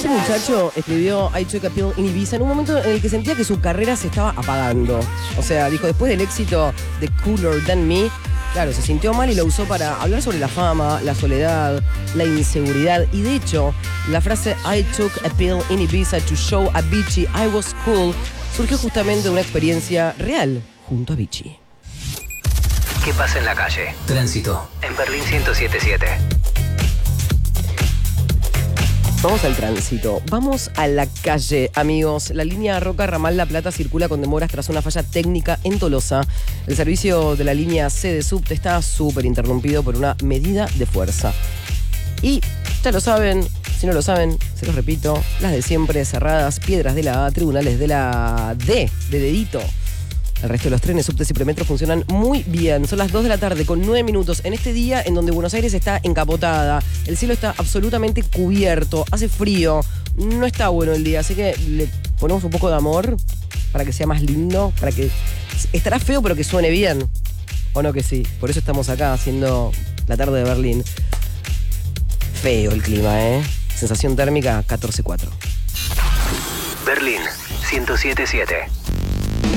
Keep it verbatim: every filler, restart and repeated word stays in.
Este muchacho escribió I Took a Pill in Ibiza en un momento en el que sentía que su carrera se estaba apagando. O sea, dijo, después del éxito de Cooler Than Me, claro, se sintió mal y lo usó para hablar sobre la fama, la soledad, la inseguridad. Y de hecho, la frase I took a pill in Ibiza to show a Avicii I was cool surgió justamente de una experiencia real junto a Avicii. ¿Qué pasa en la calle? Tránsito en Berlín ciento siete punto siete. Vamos al tránsito, vamos a la calle, amigos. La línea Roca Ramal La Plata circula con demoras tras una falla técnica en Tolosa. El servicio de la línea C de subte está súper interrumpido por una medida de fuerza. Y ya lo saben, si no lo saben, se los repito, las de siempre cerradas, piedras de la A, tribunales de la D, de dedito. El resto de los trenes, subtes y premetros funcionan muy bien. Son las dos de la tarde con nueve minutos en este día en donde Buenos Aires está encapotada. El cielo está absolutamente cubierto, hace frío, no está bueno el día, así que le ponemos un poco de amor para que sea más lindo, para que estará feo pero que suene bien. ¿O no que sí? Por eso estamos acá haciendo la tarde de Berlín. Feo el clima, ¿eh? Sensación térmica catorce cuatro. Berlín ciento siete punto siete.